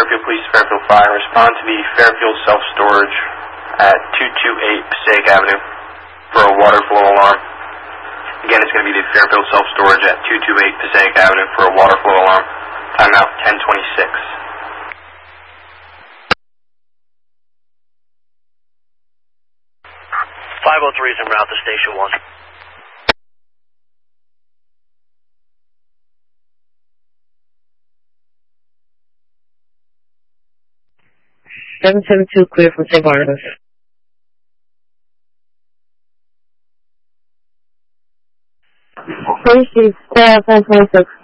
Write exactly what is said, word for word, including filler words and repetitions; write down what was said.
Fairfield Police, Fairfield Fire. Respond to the Fairfield Self-Storage at two two eight Passaic Avenue for a water flow alarm. Again, it's going to be the Fairfield Self-Storage at two two eight Passaic Avenue for a water flow alarm. Timeout ten twenty-six. five oh three is en route to Station one. seven seven two clear from Saint Barnabas. Police Chief, staff one twenty-six.